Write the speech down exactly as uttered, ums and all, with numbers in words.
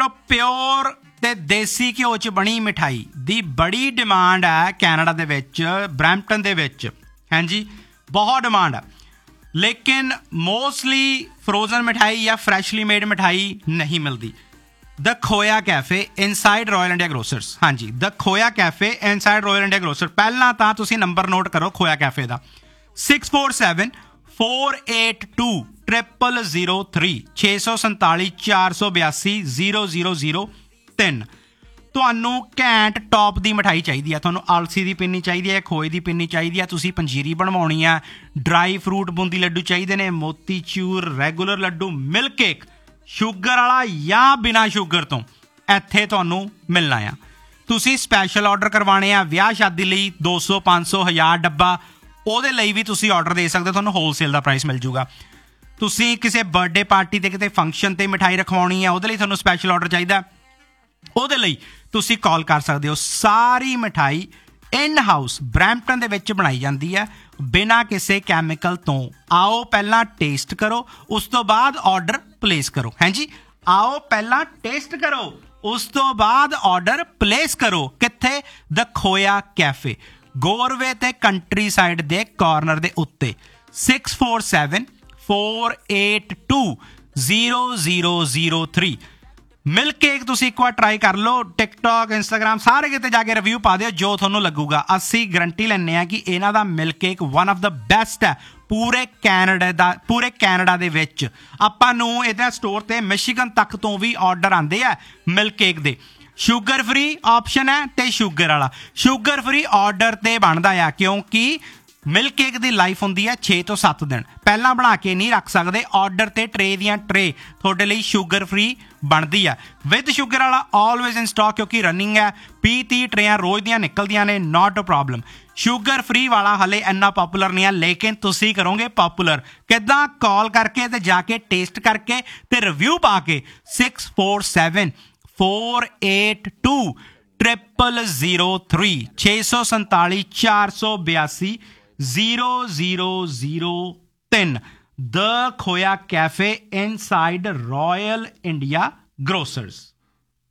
Pure ते देसी घ्यो च बनी मिठाई दी बड़ी डिमांड है कैनेडा दे विच, ब्रैम्पटन दे विच, हाँ जी बहुत डिमांड है। लेकिन मोस्टली फ्रोजन मिठाई या फ्रैशली मेड मिठाई नहीं मिलती। द खोया cafe inside royal India grocers, हाँ जी द खोया cafe inside royal India grocer. पहला तो तुसी नंबर नोट करो खोया कैफे का six four seven four eight to triple zero three छे सौ संताली चार सौ बयासी जीरो जीरो जीरो तीन। ਤੁਹਾਨੂੰ ਘੈਂਟ ਟੌਪ ਦੀ ਮਿਠਾਈ ਚਾਹੀਦੀ ਹੈ, ਤੁਹਾਨੂੰ ਆਲਸੀ ਦੀ ਪਿੰਨੀ ਚਾਹੀਦੀ ਹੈ, ਖੋਏ ਦੀ ਪਿੰਨੀ ਚਾਹੀਦੀ ਹੈ, ਤੁਸੀਂ ਪੰਜੀਰੀ ਬਣਵਾਉਣੀ ਆ, ਡਰਾਈ ਫਰੂਟ ਬੂੰਦੀ ਲੱਡੂ ਚਾਹੀਦੇ ਨੇ, ਮੋਤੀ ਚੂਰ, ਰੈਗੂਲਰ ਲੱਡੂ, ਮਿਲਕ ਕੇਕ ਸ਼ੂਗਰ ਵਾਲਾ ਜਾਂ ਬਿਨਾਂ ਸ਼ੂਗਰ ਤੋਂ ਇੱਥੇ ਤੁਹਾਨੂੰ ਮਿਲਣਾ ਆ। ਤੁਸੀਂ ਸਪੈਸ਼ਲ ਆਰਡਰ ਕਰਵਾਉਣੇ ਆ ਵਿਆਹ ਸ਼ਾਦੀ ਲਈ ਦੋ ਸੌ ਪੰਜ ਸੌ ਹਜ਼ਾਰ ਡੱਬਾ, ਉਹਦੇ ਲਈ ਵੀ ਤੁਸੀਂ ਆਰਡਰ ਦੇ ਸਕਦੇ ਹੋ, ਤੁਹਾਨੂੰ ਹੋਲਸੇਲ ਦਾ ਪ੍ਰਾਈਸ ਮਿਲ ਜੂਗਾ। ਤੁਸੀਂ ਕਿਸੇ ਬਰਥਡੇ ਪਾਰਟੀ 'ਤੇ ਕਿਤੇ ਫੰਕਸ਼ਨ 'ਤੇ ਮਿਠਾਈ ਰਖਵਾਉਣੀ ਹੈ, ਉਹਦੇ ਲਈ ਤੁਹਾਨੂੰ ਸਪੈਸ਼ਲ ਆਰਡਰ ਚਾਹੀਦਾ, ਉਹਦੇ ਲਈ ਤੁਸੀਂ ਕਾਲ ਕਰ ਸਕਦੇ ਹੋ। ਸਾਰੀ ਮਿਠਾਈ ਇਨ ਹਾਊਸ ਬਰੈਂਪਟਨ ਦੇ ਵਿੱਚ ਬਣਾਈ ਜਾਂਦੀ ਹੈ ਬਿਨਾਂ ਕਿਸੇ ਕੈਮੀਕਲ ਤੋਂ। ਆਓ ਪਹਿਲਾਂ ਟੇਸਟ ਕਰੋ, ਉਸ ਤੋਂ ਬਾਅਦ ਆਰਡਰ ਪਲੇਸ ਕਰੋ। ਹਾਂਜੀ ਆਓ ਪਹਿਲਾਂ ਟੇਸਟ ਕਰੋ, ਉਸ ਤੋਂ ਬਾਅਦ ਆਰਡਰ ਪਲੇਸ ਕਰੋ। ਕਿੱਥੇ? ਦ ਖੋਇਆ ਕੈਫੇ, ਗੋਰਵੇ ਤੇ ਕੰਟਰੀ ਸਾਈਡ ਦੇ ਕਾਰਨਰ ਦੇ ਉੱਤੇ। Six four seven four eight two zero zero zero three. Milk cake ਤੁਸੀਂ ਇੱਕ ਵਾਰ ਟਰਾਈ ਕਰ ਲਓ, ਟਿਕਟੋਕ, ਇੰਸਟਾਗ੍ਰਾਮ ਸਾਰੇ ਕਿਤੇ ਜਾ ਕੇ ਰਿਵਿਊ ਪਾ ਦਿਓ, ਜੋ ਤੁਹਾਨੂੰ ਲੱਗੂਗਾ। ਅਸੀਂ ਗਰੰਟੀ ਲੈਂਦੇ ਹਾਂ ਕਿ ਇਹਨਾਂ ਦਾ milk cake one of the best ਹੈ ਪੂਰੇ ਕੈਨੇਡਾ ਦਾ, ਪੂਰੇ ਕੈਨੇਡਾ ਦੇ ਵਿੱਚ। ਆਪਾਂ ਨੂੰ ਇਹਦਾ ਸਟੋਰ 'ਤੇ ਮਿਸ਼ੀਗਨ ਤੱਕ ਤੋਂ ਵੀ ਆਰਡਰ ਆਉਂਦੇ ਆ ਮਿਲਕ ਕੇਕ ਦੇ। ਸ਼ੂਗਰ ਫਰੀ ਆਪਸ਼ਨ ਹੈ ਅਤੇ ਸ਼ੂਗਰ ਵਾਲਾ। ਸ਼ੂਗਰ ਫਰੀ ਆਰਡਰ 'ਤੇ ਬਣਦਾ ਆ, ਕਿਉਂਕਿ ਮਿਲਕ ਕੇਕ ਦੀ ਲਾਈਫ ਹੁੰਦੀ ਹੈ ਛੇ ਤੋਂ ਸੱਤ ਦਿਨ, ਪਹਿਲਾਂ ਬਣਾ ਕੇ ਨਹੀਂ ਰੱਖ ਸਕਦੇ। ਆਰਡਰ 'ਤੇ ਟਰੇ ਦੀਆਂ ਟਰੇ ਤੁਹਾਡੇ ਲਈ ਸ਼ੂਗਰ ਫਰੀ ਬਣਦੀ ਆ। ਵਿਦ ਸ਼ੂਗਰ ਵਾਲਾ ਆਲਵੇਜ਼ ਇਨ ਸਟਾਕ, ਕਿਉਂਕਿ ਰਨਿੰਗ ਹੈ, ਵੀਹ ਤੀਹ ਟਰੇਆਂ ਰੋਜ਼ ਦੀਆਂ ਨਿਕਲਦੀਆਂ ਨੇ, ਨਾਟ ਅ ਪ੍ਰੋਬਲਮ। ਸ਼ੂਗਰ ਫਰੀ ਵਾਲਾ ਹਲੇ ਇੰਨਾ ਪੋਪੂਲਰ ਨਹੀਂ ਹੈ, ਲੇਕਿਨ ਤੁਸੀਂ ਕਰੋਗੇ ਪੋਪੂਲਰ। ਕਿੱਦਾਂ? ਕਾਲ ਕਰਕੇ ਤੇ ਜਾ ਕੇ ਟੇਸਟ ਕਰਕੇ ਤੇ ਰਿਵਿਊ ਪਾ ਕੇ। Six four seven four eight two triple zero three ਛੇ ਸੌ ਸੰਤਾਲੀ ਚਾਰ ਸੌ ਬਿਆਸੀ ਜ਼ੀਰੋ ਜ਼ੀਰੋ ਜ਼ੀਰੋ ਤਿੰਨ। ਦ ਖੋਇਆ ਕੈਫੇ ਇਨਸਾਈਡ ਰਾਇਲ ਇੰਡੀਆ ਗਰੋਸਰਸ।